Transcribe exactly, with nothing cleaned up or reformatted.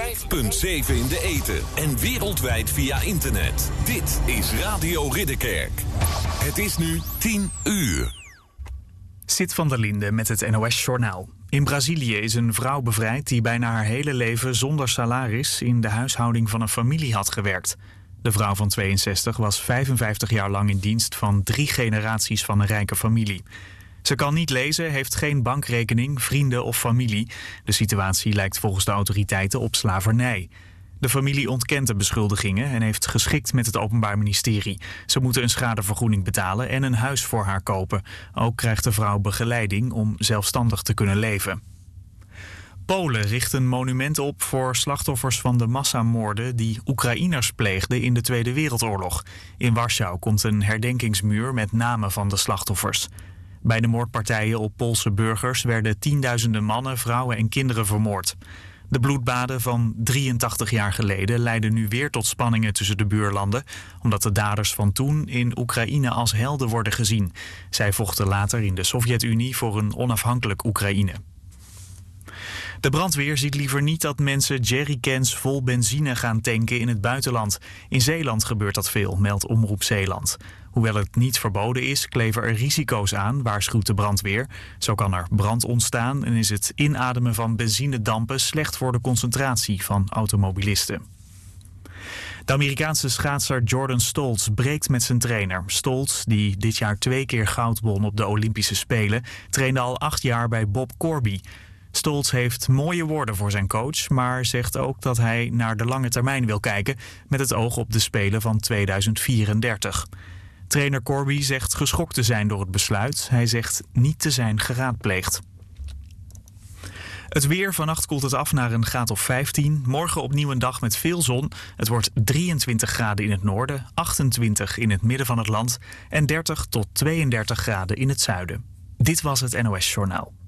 vijf komma zeven in de ether en wereldwijd via internet. Dit is Radio Ridderkerk. Het is nu tien uur. Sit van der Linde met het N O S-journaal. In Brazilië is een vrouw bevrijd die bijna haar hele leven zonder salaris in de huishouding van een familie had gewerkt. De vrouw van tweeënzestig was vijfenvijftig jaar lang in dienst van drie generaties van een rijke familie. Ze kan niet lezen, heeft geen bankrekening, vrienden of familie. De situatie lijkt volgens de autoriteiten op slavernij. De familie ontkent de beschuldigingen en heeft geschikt met het Openbaar Ministerie. Ze moeten een schadevergoeding betalen en een huis voor haar kopen. Ook krijgt de vrouw begeleiding om zelfstandig te kunnen leven. Polen richt een monument op voor slachtoffers van de massamoorden die Oekraïners pleegden in de Tweede Wereldoorlog. In Warschau komt een herdenkingsmuur met namen van de slachtoffers. Bij de moordpartijen op Poolse burgers werden tienduizenden mannen, vrouwen en kinderen vermoord. De bloedbaden van drieëntachtig jaar geleden leiden nu weer tot spanningen tussen de buurlanden, omdat de daders van toen in Oekraïne als helden worden gezien. Zij vochten later in de Sovjet-Unie voor een onafhankelijk Oekraïne. De brandweer ziet liever niet dat mensen jerrycans vol benzine gaan tanken in het buitenland. In Zeeland gebeurt dat veel, meldt Omroep Zeeland. Hoewel het niet verboden is, kleven er risico's aan, waarschuwt de brandweer. Zo kan er brand ontstaan en is het inademen van benzinedampen slecht voor de concentratie van automobilisten. De Amerikaanse schaatser Jordan Stoltz breekt met zijn trainer. Stoltz, die dit jaar twee keer goud won op de Olympische Spelen, trainde al acht jaar bij Bob Corby. Stoltz heeft mooie woorden voor zijn coach, maar zegt ook dat hij naar de lange termijn wil kijken met het oog op de Spelen van tweeduizend vierendertig. Trainer Corby zegt geschokt te zijn door het besluit. Hij zegt niet te zijn geraadpleegd. Het weer, vannacht koelt het af naar een graad of vijftien. Morgen opnieuw een dag met veel zon. Het wordt drieëntwintig graden in het noorden, achtentwintig in het midden van het land en dertig tot tweeëndertig graden in het zuiden. Dit was het N O S-journaal.